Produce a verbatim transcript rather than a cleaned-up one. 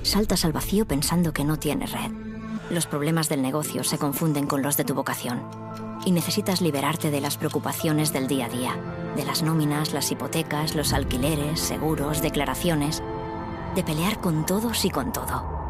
Saltas al vacío pensando que no tienes red. Los problemas del negocio se confunden con los de tu vocación. Y necesitas liberarte de las preocupaciones del día a día. De las nóminas, las hipotecas, los alquileres, seguros, declaraciones. De pelear con todos y con todo.